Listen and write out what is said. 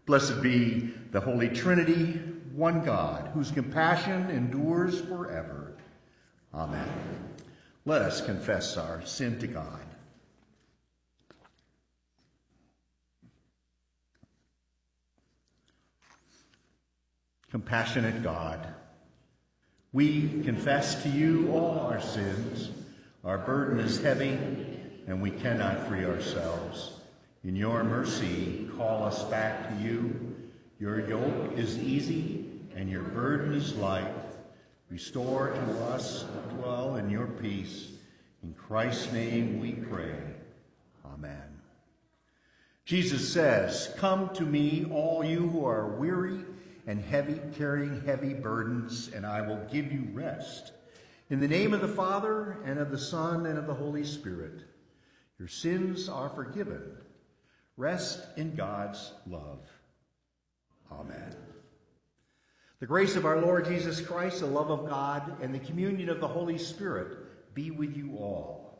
Blessed be the Holy Trinity, one God, whose compassion endures forever. Amen. Let us confess our sin to God. Compassionate God, we confess to you all our sins. Our burden is heavy, and we cannot free ourselves. In your mercy, call us back to you. Your yoke is easy, and your burden is light. Restore to us to dwell in your peace. In Christ's name we pray. Amen. Jesus says, "Come to me, all you who are weary and carrying heavy burdens, and I will give you rest. In the name of the Father, and of the Son, and of the Holy Spirit, your sins are forgiven. Rest in God's love." Amen. The grace of our Lord Jesus Christ, the love of God, and the communion of the Holy Spirit be with you all.